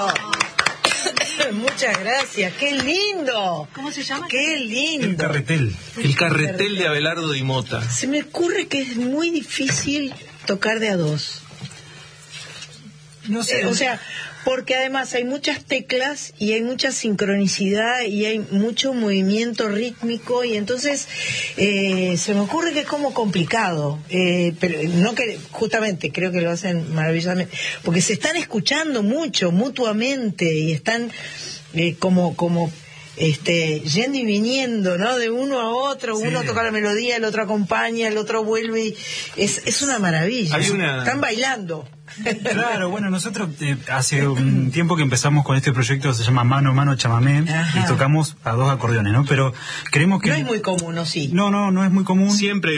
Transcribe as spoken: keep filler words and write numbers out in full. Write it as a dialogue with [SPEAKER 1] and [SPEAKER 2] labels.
[SPEAKER 1] Muchas gracias, qué lindo.
[SPEAKER 2] ¿Cómo se llama?
[SPEAKER 1] Qué lindo.
[SPEAKER 3] El carretel.
[SPEAKER 4] El carretel de Abelardo Di Mota.
[SPEAKER 1] Se me ocurre que es muy difícil tocar de a dos.
[SPEAKER 3] No sé.
[SPEAKER 1] Eh, o sea, porque además hay muchas teclas y hay mucha sincronicidad y hay mucho movimiento rítmico y entonces eh, se me ocurre que es como complicado, eh, pero no que justamente creo que lo hacen maravillosamente, porque se están escuchando mucho mutuamente y están eh, como como este yendo y viniendo, ¿no? De uno a otro, sí. Uno toca la melodía, el otro acompaña, el otro vuelve y es es una maravilla.
[SPEAKER 4] Hay una...
[SPEAKER 1] Están bailando.
[SPEAKER 3] Claro, bueno, nosotros eh, hace un tiempo que empezamos con este proyecto, se llama Mano a Mano Chamamé. Ajá. Y tocamos a dos acordeones, ¿no? Pero creemos que...
[SPEAKER 1] No es muy común, ¿o sí?
[SPEAKER 3] No, no, no es muy común.
[SPEAKER 4] Siempre